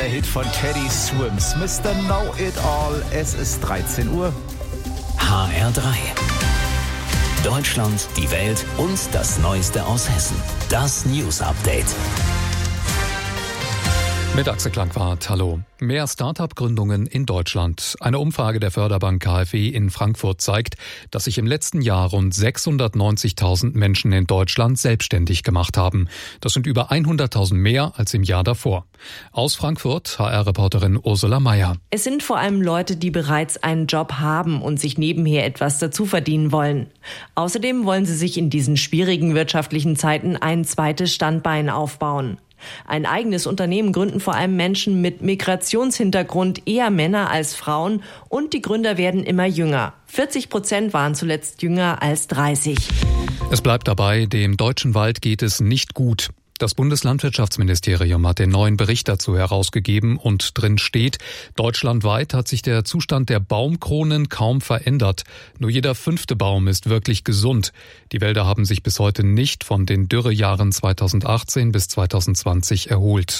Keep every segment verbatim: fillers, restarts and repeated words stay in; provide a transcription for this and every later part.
Hit von Teddy Swims, Mister Know It All. Es ist dreizehn Uhr. H R drei. Deutschland, die Welt und das Neueste aus Hessen. Das News Update. Mit Axel Klangwart, hallo. Mehr Start-up-Gründungen in Deutschland. Eine Umfrage der Förderbank KfW in Frankfurt zeigt, dass sich im letzten Jahr rund sechshundertneunzigtausend Menschen in Deutschland selbstständig gemacht haben. Das sind über hunderttausend mehr als im Jahr davor. Aus Frankfurt, H R-Reporterin Ursula Meier. Es sind vor allem Leute, die bereits einen Job haben und sich nebenher etwas dazu verdienen wollen. Außerdem wollen sie sich in diesen schwierigen wirtschaftlichen Zeiten ein zweites Standbein aufbauen. Ein eigenes Unternehmen gründen vor allem Menschen mit Migrationshintergrund, eher Männer als Frauen, und die Gründer werden immer jünger. vierzig Prozent waren zuletzt jünger als dreißig. Es bleibt dabei, dem deutschen Wald geht es nicht gut. Das Bundeslandwirtschaftsministerium hat den neuen Bericht dazu herausgegeben und drin steht, deutschlandweit hat sich der Zustand der Baumkronen kaum verändert. Nur jeder fünfte Baum ist wirklich gesund. Die Wälder haben sich bis heute nicht von den Dürrejahren zweitausendachtzehn bis zweitausendzwanzig erholt.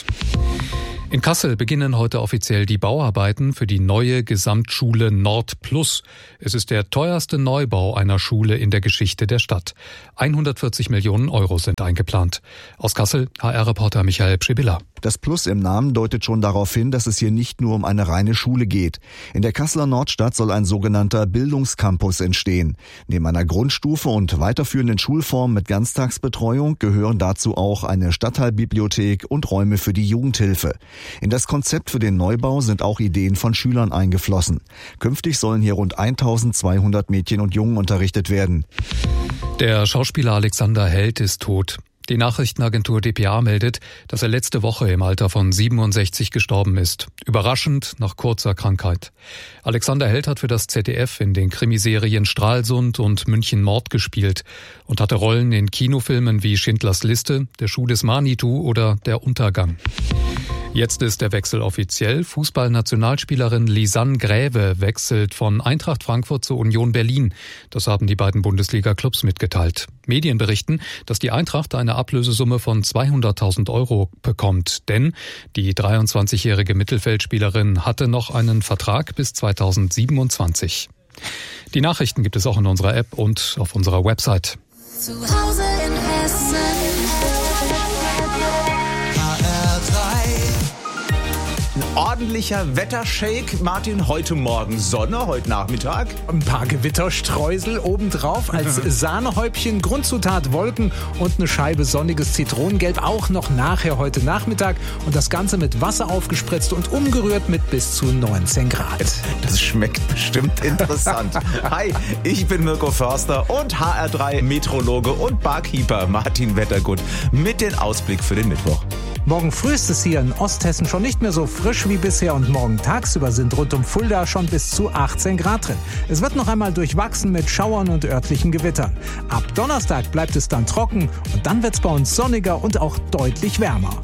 In Kassel beginnen heute offiziell die Bauarbeiten für die neue Gesamtschule Nord Plus. Es ist der teuerste Neubau einer Schule in der Geschichte der Stadt. hundertvierzig Millionen Euro sind eingeplant. Aus Kassel, H R-Reporter Michael Pschibilla. Das Plus im Namen deutet schon darauf hin, dass es hier nicht nur um eine reine Schule geht. In der Kasseler Nordstadt soll ein sogenannter Bildungscampus entstehen. Neben einer Grundstufe und weiterführenden Schulformen mit Ganztagsbetreuung gehören dazu auch eine Stadtteilbibliothek und Räume für die Jugendhilfe. In das Konzept für den Neubau sind auch Ideen von Schülern eingeflossen. Künftig sollen hier rund eintausendzweihundert Mädchen und Jungen unterrichtet werden. Der Schauspieler Alexander Held ist tot. Die Nachrichtenagentur D P A meldet, dass er letzte Woche im Alter von siebenundsechzig gestorben ist. Überraschend nach kurzer Krankheit. Alexander Held hat für das Z D F in den Krimiserien Stralsund und München Mord gespielt und hatte Rollen in Kinofilmen wie Schindlers Liste, Der Schuh des Manitou oder Der Untergang. Jetzt ist der Wechsel offiziell. Fußballnationalspielerin Lisanne Gräve wechselt von Eintracht Frankfurt zur Union Berlin. Das haben die beiden Bundesliga-Clubs mitgeteilt. Medien berichten, dass die Eintracht eine Ablösesumme von zweihunderttausend Euro bekommt. Denn die dreiundzwanzigjährige Mittelfeldspielerin hatte noch einen Vertrag bis zweitausendsiebenundzwanzig. Die Nachrichten gibt es auch in unserer App und auf unserer Website. Zu Hause in Hessen. Ordentlicher Wettershake. Martin, heute Morgen Sonne, heute Nachmittag. Ein paar Gewitterstreusel obendrauf als Sahnehäubchen, Grundzutat Wolken und eine Scheibe sonniges Zitronengelb, auch noch nachher heute Nachmittag. Und das Ganze mit Wasser aufgespritzt und umgerührt mit bis zu neunzehn Grad. Das schmeckt bestimmt interessant. Hi, ich bin Mirko Förster und H R drei Meteorologe und Barkeeper Martin Wettergut mit dem Ausblick für den Mittwoch. Morgen früh ist es hier in Osthessen schon nicht mehr so frisch wie bisher und morgen tagsüber sind rund um Fulda schon bis zu achtzehn Grad drin. Es wird noch einmal durchwachsen mit Schauern und örtlichen Gewittern. Ab Donnerstag bleibt es dann trocken und dann wird es bei uns sonniger und auch deutlich wärmer.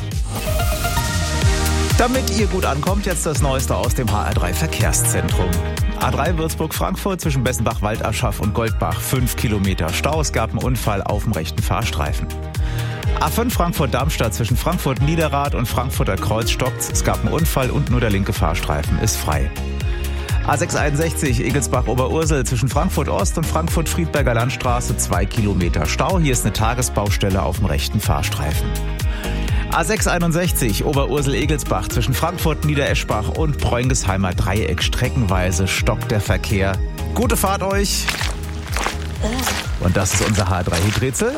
Damit ihr gut ankommt, jetzt das Neueste aus dem H R drei Verkehrszentrum. A drei Würzburg-Frankfurt zwischen Bessenbach, Waldaschaf und Goldbach. fünf Kilometer Stau. Es gab einen Unfall auf dem rechten Fahrstreifen. A fünf Frankfurt-Darmstadt zwischen Frankfurt-Niederrad und Frankfurter Kreuz stockt. Es gab einen Unfall und nur der linke Fahrstreifen ist frei. A sechs einundsechzig Egelsbach-Oberursel zwischen Frankfurt-Ost und Frankfurt-Friedberger Landstraße. zwei Kilometer Stau. Hier ist eine Tagesbaustelle auf dem rechten Fahrstreifen. A sechs einundsechzig Oberursel-Egelsbach zwischen Frankfurt-Niedereschbach und Preungesheimer Dreieck. Streckenweise stockt der Verkehr. Gute Fahrt euch! Und das ist unser H R drei Hiträtsel.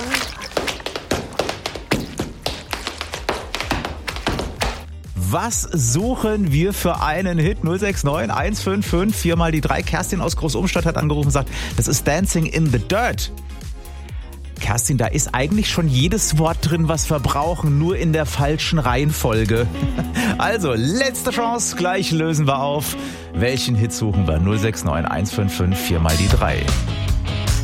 Was suchen wir für einen Hit? null sechs neun eins fünf fünf, viermal die drei. Kerstin aus Großumstadt hat angerufen und sagt, das ist Dancing in the Dirt. Kerstin, da ist eigentlich schon jedes Wort drin, was wir brauchen, nur in der falschen Reihenfolge. Also, letzte Chance, gleich lösen wir auf. Welchen Hit suchen wir? null sechs neun eins fünf fünf, viermal die drei.